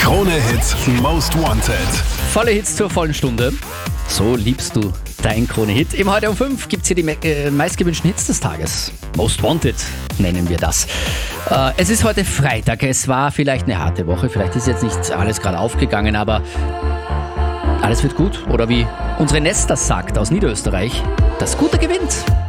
Krone Hits Most Wanted. Volle Hits zur vollen Stunde. So liebst du dein Krone-Hit. Eben heute um 5 gibt es hier die meistgewünschten Hits des Tages. Most Wanted nennen wir das. Es ist heute Freitag. Es war vielleicht eine harte Woche. Vielleicht ist jetzt nicht alles gerade aufgegangen, aber alles wird gut. Oder wie unsere Nesta sagt aus Niederösterreich, das Gute gewinnt.